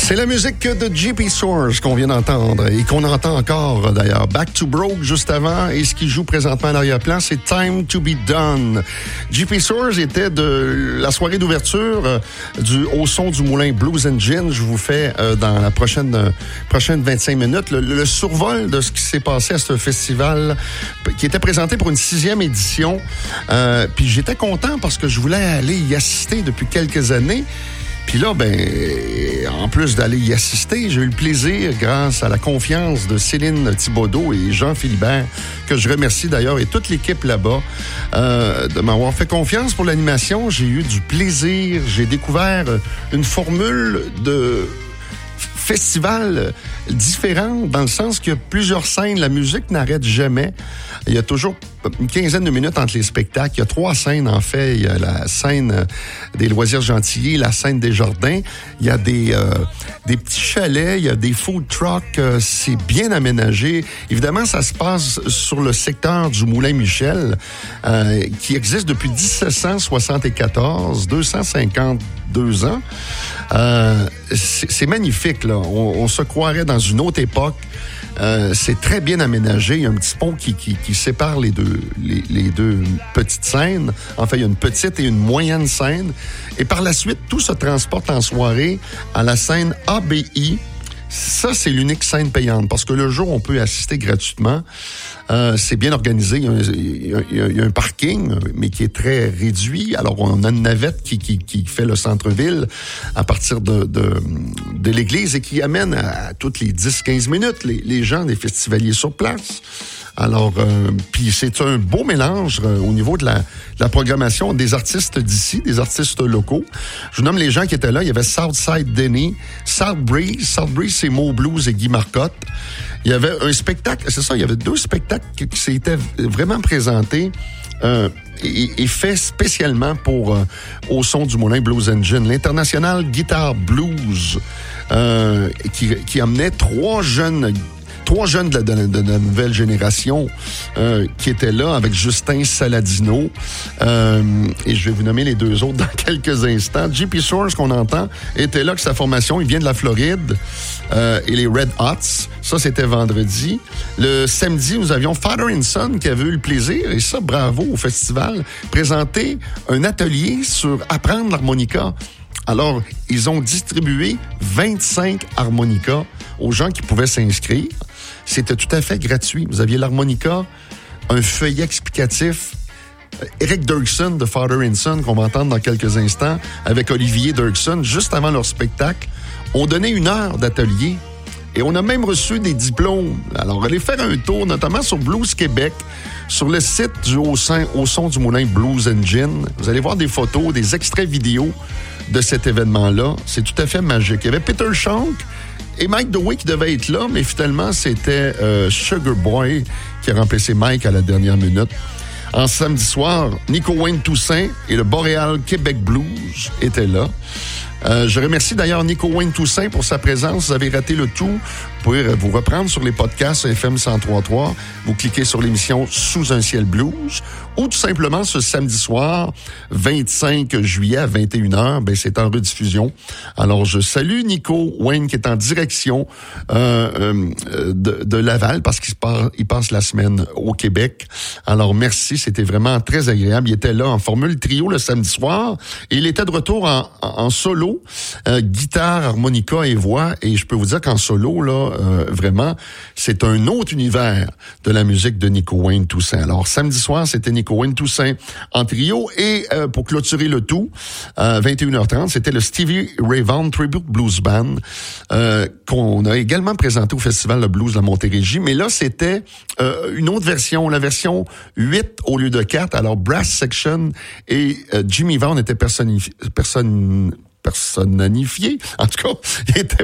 C'est la musique de JP Source qu'on vient d'entendre et qu'on entend encore d'ailleurs. Back to Broke juste avant, et ce qui joue présentement à l'arrière-plan, c'est Time to be Done. JP Source était de la soirée d'ouverture au son du Moulin Blues and Gin. Je vous fais dans la prochaine 25 minutes le survol de ce qui s'est passé à ce festival qui était présenté pour une 6e édition. Puis j'étais content parce que je voulais aller y assister depuis quelques années. Puis là, en plus d'aller y assister, j'ai eu le plaisir, grâce à la confiance de Céline Thibodeau et Jean Philibert, que je remercie d'ailleurs, et toute l'équipe là-bas, de m'avoir fait confiance pour l'animation. J'ai eu du plaisir, j'ai découvert une formule de festival différente, dans le sens qu'il y a plusieurs scènes, la musique n'arrête jamais. Il y a toujours une quinzaine de minutes entre les spectacles. Il y a 3 scènes, en fait. Il y a la scène des Loisirs Gentilly, la scène des Jardins. Il y a des petits chalets, il y a des food trucks. C'est bien aménagé. Évidemment, ça se passe sur le secteur du Moulin Michel, qui existe depuis 1774, 252 ans. C'est magnifique, là. On se croirait dans une autre époque. C'est très bien aménagé. Il y a un petit pont qui sépare les deux petites scènes. Enfin, il y a une petite et une moyenne scène. Et par la suite, tout se transporte en soirée à la scène ABI. Ça, c'est l'unique scène payante, parce que le jour, on peut assister gratuitement. C'est bien organisé. Il y a un parking, mais qui est très réduit. Alors, on a une navette qui fait le centre-ville à partir de l'église et qui amène à toutes les 10-15 minutes les gens, les festivaliers sur place. Alors, puis c'est un beau mélange au niveau de la programmation des artistes d'ici, des artistes locaux. Je vous nomme les gens qui étaient là. Il y avait Southside Denny, South Breeze. South Breeze, c'est Mo Blues et Guy Marcotte. Il y avait un spectacle, c'est ça, il y avait 2 spectacles qui s'étaient vraiment présentés et fait spécialement pour au son du Moulin Blues and Gin. L'International Guitar Blues qui amenait 3 jeunes de la nouvelle génération qui étaient là avec Justin Saladino. Et je vais vous nommer les 2 autres dans quelques instants. JP Source, qu'on entend, était là avec sa formation. Il vient de la Floride. Et les Red Hots. Ça, c'était vendredi. Le samedi, nous avions Father and Son qui avait eu le plaisir, et ça, bravo au festival, présenter un atelier sur apprendre l'harmonica. Alors, ils ont distribué 25 harmonicas aux gens qui pouvaient s'inscrire. C'était tout à fait gratuit. Vous aviez l'harmonica, un feuillet explicatif. Eric Dirksen de Father and Son, qu'on va entendre dans quelques instants, avec Olivier Dirksen, juste avant leur spectacle, ont donné 1 heure d'atelier. Et on a même reçu des diplômes. Alors, allez faire un tour, notamment sur Blues Québec, sur le site au son du Moulin Blues and Gin. Vous allez voir des photos, des extraits vidéo de cet événement-là. C'est tout à fait magique. Il y avait Peter Shank et Mike Dewey qui devaient être là, mais finalement, c'était Sugar Boy qui a remplacé Mike à la dernière minute. En samedi soir, Nico Wayne Toussaint et le Boréal Québec Blues étaient là. Je remercie d'ailleurs Nico Wayne Toussaint pour sa présence. Vous avez raté le tout. Vous pouvez vous reprendre sur les podcasts FM 103.3. Vous cliquez sur l'émission Sous un ciel blues, ou tout simplement ce samedi soir, 25 juillet à 21h, c'est en rediffusion. Alors, je salue Nico Wayne qui est en direction de Laval, parce qu'il passe la semaine au Québec. Alors, merci, c'était vraiment très agréable. Il était là en formule trio le samedi soir, et il était de retour en solo, guitare, harmonica et voix. Et je peux vous dire qu'en solo, là, vraiment, c'est un autre univers de la musique de Nico Wayne Toussaint. Alors, samedi soir, c'était Nico Wayne Toussaint en trio, et pour clôturer le tout, 21h30, c'était le Stevie Ray Vaughan Tribute Blues Band, qu'on a également présenté au Festival de Blues de Montérégie, mais là, c'était une autre version, la version 8 au lieu de 4. Alors, Brass Section et Jimmy Vaughan étaient personnifié. En tout cas, il était